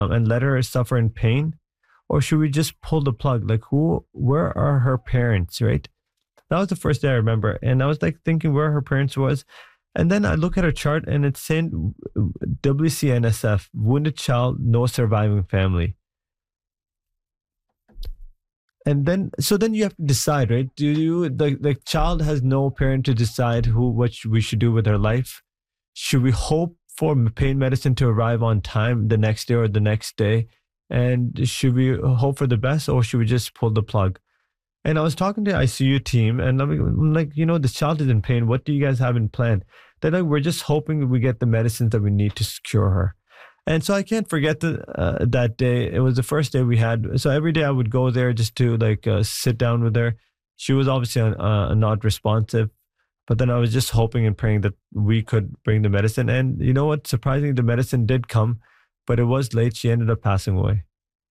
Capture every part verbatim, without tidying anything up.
um, and let her suffer in pain? Or should we just pull the plug? Like, who, where are her parents, right? That was the first day I remember. And I was like thinking where her parents was. And then I look at her chart and it's saying W C N S F, wounded child, no surviving family. And then, so then you have to decide, right? Do you, the, the child has no parent to decide who, what we should do with her life? Should we hope for pain medicine to arrive on time the next day or the next day? And should we hope for the best, or should we just pull the plug? And I was talking to the I C U team and I'm like, you know, this child is in pain. What do you guys have in plan? They're like, we're just hoping we get the medicines that we need to cure her. And so I can't forget the, uh, that day. It was the first day we had. So every day I would go there just to like uh, sit down with her. She was obviously uh, not responsive, but then I was just hoping and praying that we could bring the medicine. And you know what? Surprisingly, the medicine did come, but it was late. She ended up passing away.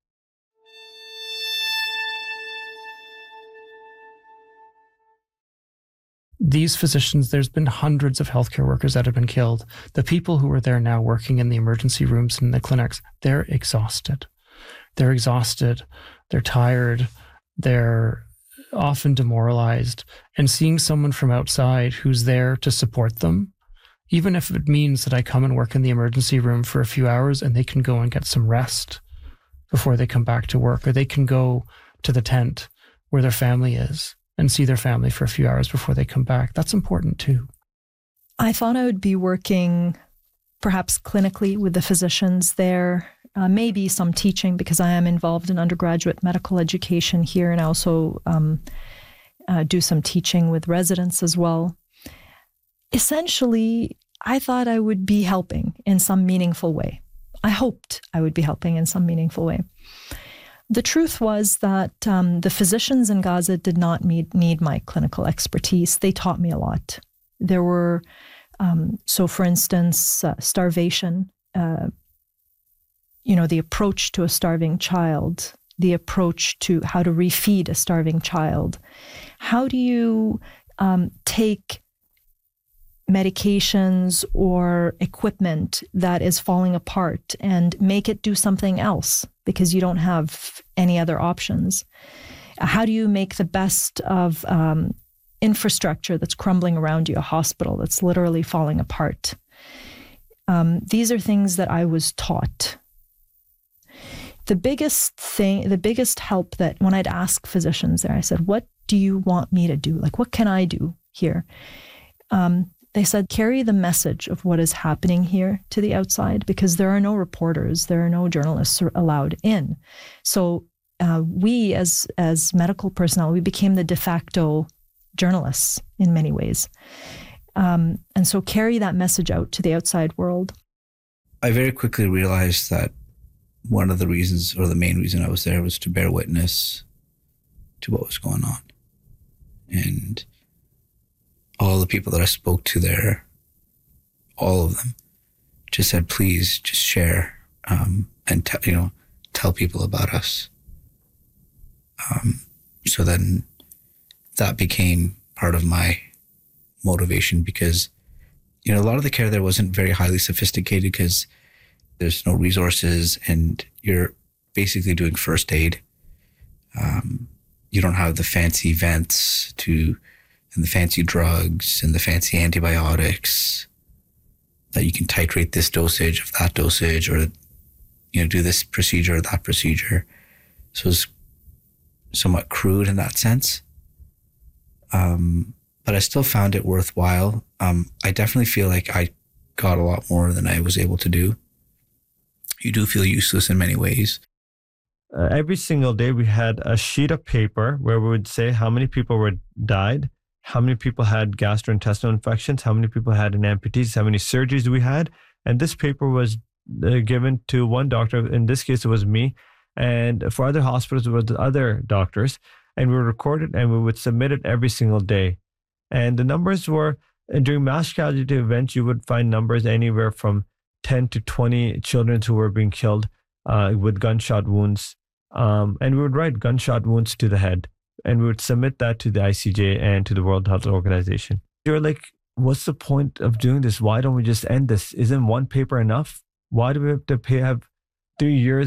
These physicians, there's been hundreds of healthcare workers that have been killed. The people who are there now working in the emergency rooms and the clinics, they're exhausted. They're exhausted. They're tired. They're often demoralized. And seeing someone from outside who's there to support them, even if it means that I come and work in the emergency room for a few hours and they can go and get some rest before they come back to work, or they can go to the tent where their family is and see their family for a few hours before they come back. That's important too. I thought I would be working perhaps clinically with the physicians there, uh, maybe some teaching, because I am involved in undergraduate medical education here, and I also um, uh, do some teaching with residents as well. Essentially, I thought I would be helping in some meaningful way. I hoped I would be helping in some meaningful way. The truth was that um, the physicians in Gaza did not need, need my clinical expertise. They taught me a lot. There were, um, so for instance, uh, starvation, uh, you know, the approach to a starving child, the approach to how to refeed a starving child. How do you um, take medications or equipment that is falling apart and make it do something else because you don't have any other options? How do you make the best of um, infrastructure that's crumbling around you, a hospital that's literally falling apart? Um, these are things that I was taught. The biggest thing, the biggest help that when I'd ask physicians there, I said, what do you want me to do? Like, what can I do here? Um, They said, carry the message of what is happening here to the outside, because there are no reporters, there are no journalists allowed in. So uh, we, as as medical personnel, we became the de facto journalists in many ways. Um, and so carry that message out to the outside world. I very quickly realized that one of the reasons, or the main reason I was there, was to bear witness to what was going on. And all the people that I spoke to there, all of them, just said, please just share um, and te- you know, tell people about us. Um, so then that became part of my motivation, because, you know, a lot of the care there wasn't very highly sophisticated because there's no resources and you're basically doing first aid. Um, you don't have the fancy vents to and the fancy drugs and the fancy antibiotics that you can titrate this dosage of that dosage, or, you know, do this procedure or that procedure. So it's somewhat crude in that sense. Um, but I still found it worthwhile. Um, I definitely feel like I got a lot more than I was able to do. You do feel useless in many ways. Uh, every single day we had a sheet of paper where we would say how many people were died, how many people had gastrointestinal infections, how many people had an amputees, how many surgeries we had. And this paper was uh, given to one doctor. In this case, it was me. And for other hospitals, it was the other doctors. And we recorded and we would submit it every single day. And the numbers were, during mass casualty events, you would find numbers anywhere from ten to twenty children who were being killed uh, with gunshot wounds. Um, and we would write gunshot wounds to the head. And we would submit that to the I C J and to the World Health Organization. You're like, what's the point of doing this? Why don't we just end this? Isn't one paper enough? Why do we have to pay, have three years